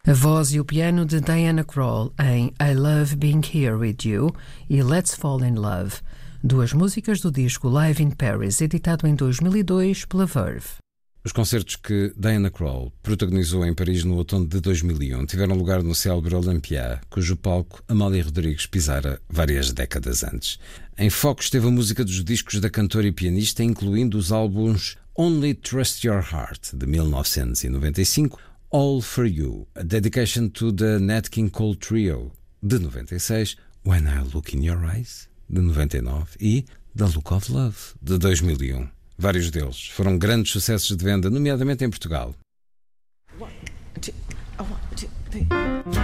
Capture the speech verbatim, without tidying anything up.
A voz e o piano de Diana Krall em I Love Being Here With You e Let's Fall in Love, duas músicas do disco Live in Paris, editado em dois mil e dois pela Verve. Os concertos que Diana Krall protagonizou em Paris no outono de dois mil e um tiveram lugar no célebre Olympia, cujo palco Amália Rodrigues pisara várias décadas antes. Em foco esteve a música dos discos da cantora e pianista, incluindo os álbuns Only Trust Your Heart, de mil novecentos e noventa e cinco, All For You, A Dedication to the Nat King Cole Trio, de noventa e seis, When I Look In Your Eyes, de noventa e nove e The Look of Love, de dois mil e um. Vários deles foram grandes sucessos de venda, nomeadamente em Portugal. One, two, one, two, three.